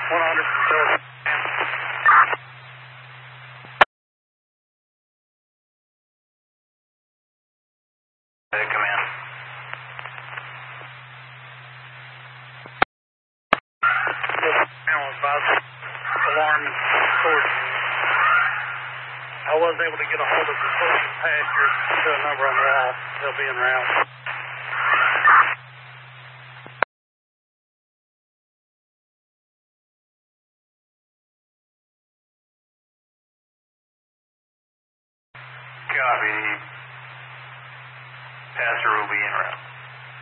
100. Command. Alarm source. I was able to get a hold of the closest passenger to a number on the wall. They'll be en route. Copy. Passenger will be en route.